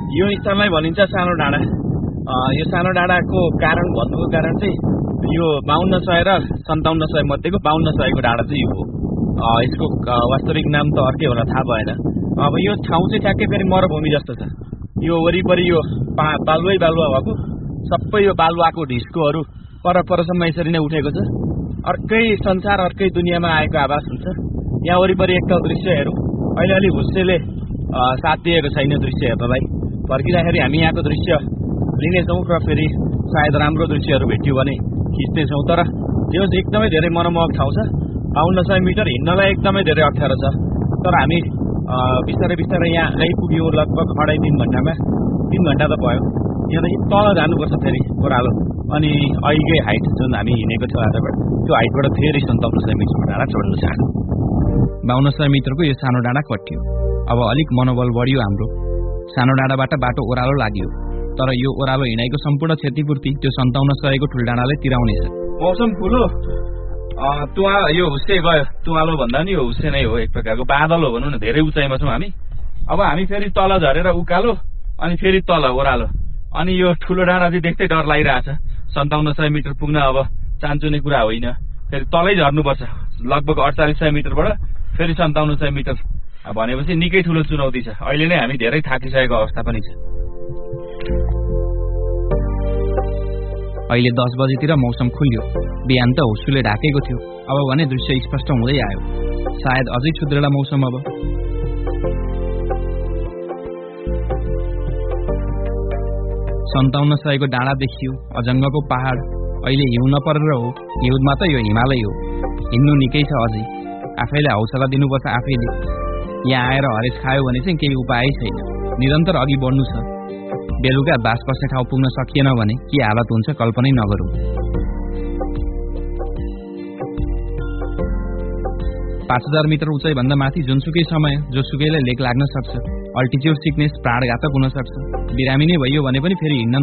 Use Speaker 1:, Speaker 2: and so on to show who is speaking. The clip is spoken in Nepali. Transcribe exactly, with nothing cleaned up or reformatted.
Speaker 1: यो स्थानलाई भनिन्छ सानो डाँडा। यो सानो डाँडाको कारण भन्नुको कारण चाहिँ यो बाहन्न सय र सन्ताउन्न सय मध्येको बाहन्न सयको डाँडा चाहिँ यो हो। यसको वास्तविक नाम त अर्कै होला, थाहा भएन। अब यो ठाउँ चाहिँ ठ्याक्कै फेरि मरुभूमि जस्तो छ। यो वरिपरि यो पा बालुवै बालुवा भएको, सबै यो बालुवाको ढिस्कोहरू परपरसम्म यसरी नै उठेको छ। अर्कै संसार, अर्कै दुनियाँमा आएको आभास हुन्छ। यहाँ वरिपरि एकताल दृश्य हेरौँ। अहिले अलि हुस्सेले साथ दिएको छैन दृश्य हेर्नलाई। फर्किँदाखेरि हामी यहाँको दृश्य लिनेछौँ र फेरि सायद राम्रो दृश्यहरू भेट्यो भने खिच्नेछौँ। तर त्यो एकदमै धेरै मनमोहक ठाउँ छ। बाहन्न सय मिटर हिँड्नलाई एकदमै धेरै अप्ठ्यारो छ। तर हामी बिस्तारै बिस्तारै यहाँ आइपुग्यौँ लगभग अढाई तिन घन्टामा। तिन घन्टा त भयो। यहाँदेखि तल जानुपर्छ फेरि ओह्रालो, अनि अहिलेकै हाइट जुन हामी हिँडेको थियो आजबाट, त्यो हाइटबाट फेरि सन्ताउन्न सय मिटरको डाँडा चढ्नु छ। बाहन्न सय मिटरको यो सानो डाँडा कटियो। अब अलिक मनोबल बढियो हाम्रो। सानो डाँडाबाट बाटो ओह्रालो लाग्यो। तर यो ओह्रालो हिँडाइको सम्पूर्ण क्षतिपूर्ति त्यो सन्ताउन्न सयको ठुल्डाँडाले तिराउनेछ। मौसम खुलो, तुवा यो हुस्से गयो। तुवालो भन्दा नि यो हुस्से नै हो, एक प्रकारको बादल हो भनौँ न। धेरै उचाइमा छौँ हामी। अब हामी फेरि तल झरेर उकालो, अनि फेरि तल ओह्रालो, अनि यो ठुलो डाँडा चाहिँ देख्दै डर लागिरहेछ। सन्ताउन्न सय मिटर पुग्न अब चान्चुने कुरा होइन। फेरि तलै झर्नुपर्छ लगभग अडचालिस सय मिटरबाट फेरि सन्ताउन्न सय मिटर भनेपछि निकै ठुलो चुनौती छ। अहिले नै हामी धेरै थाकिसकेको अवस्था पनि छ। अहिले दस बजेतिर मौसम खुल्यो। बिहान त हुस्सुले ढाकेको थियो। अब भने दृश्य स्पष्ट हुँदै आयो। सायद अझै सुध्रेला मौसम। अब सन्ताउन्न सयको डाँडा देखियो, अजङ्गको पहाड। अहिले हिउँ नपरेर हो, हिउँदमा त यो हिमालय हो। हिँड्नु निकै छ अझै। आफैले हौसला दिनुपर्छ आफैले। यहाँ आएर हरेस खायो भने चाहिँ केही उपाय छैन। निरन्तर अघि बढ्नु छ। बेलुका बास बस्ने ठाउँ पुग्न सकिएन भने के हालत हुन्छ कल्पनै नगरौँ। पाँच हजार मिटर उचाइ भन्दा माथि जुनसुकै समय जोसुकैलाई लेक लाग्न सक्छ। अल्टिच्युड सिकनेस प्राणघातक हुन सक्छ। बिरामी नै भइयो भने पनि फेरि हिँड्न